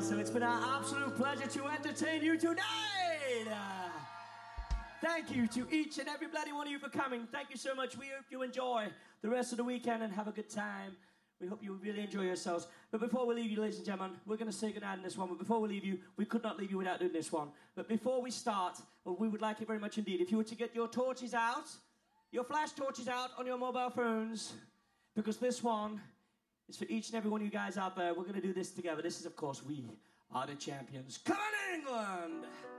So it's been our absolute pleasure to entertain you tonight. Thank you to each and every bloody one of you for coming. Thank you so much. We hope you enjoy the rest of the weekend and have a good time. We hope you really enjoy yourselves. But before we leave you, ladies and gentlemen, we're going to say goodnight in this one. But before we leave you, we could not leave you without doing this one. But before we start, well, we would like it very much indeed if you were to get your torches out, your flash torches out on your mobile phones, because this one is for each and every one of you guys out there. We're going to do this together. This is, of course, We Are the Champions. Come on, England!